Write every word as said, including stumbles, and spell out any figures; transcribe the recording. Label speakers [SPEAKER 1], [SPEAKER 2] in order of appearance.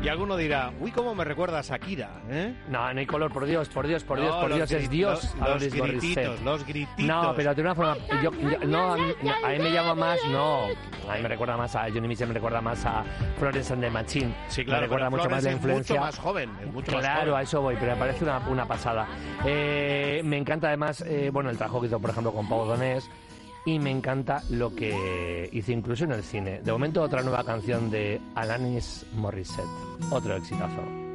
[SPEAKER 1] Y alguno dirá, uy, cómo me recuerda a Shakira, ¿eh?
[SPEAKER 2] No, no hay color, por Dios, por Dios, por Dios,
[SPEAKER 1] No,
[SPEAKER 2] por Dios,
[SPEAKER 1] gri-
[SPEAKER 2] es Dios.
[SPEAKER 1] Los,
[SPEAKER 2] Alanis
[SPEAKER 1] los grititos,
[SPEAKER 2] Morissette.
[SPEAKER 1] los grititos.
[SPEAKER 2] No, pero de una forma... Yo, yo- no, a mí, a mí me llama más... No, a mí me recuerda más a... Johnny Mitchell me recuerda más a Florence and the Machine.
[SPEAKER 1] Sí, claro,
[SPEAKER 2] me recuerda
[SPEAKER 1] pero
[SPEAKER 2] mucho más la
[SPEAKER 1] Florence es
[SPEAKER 2] influencia.
[SPEAKER 1] mucho más joven, es mucho más
[SPEAKER 2] Claro,
[SPEAKER 1] joven.
[SPEAKER 2] a eso voy, pero me parece una, una pasada. Eh, me encanta además, eh, bueno, el trabajo que hizo, por ejemplo, con Pau Donés. Y me encanta lo que hizo incluso en el cine. De momento, otra nueva canción de Alanis Morissette. Otro exitazo.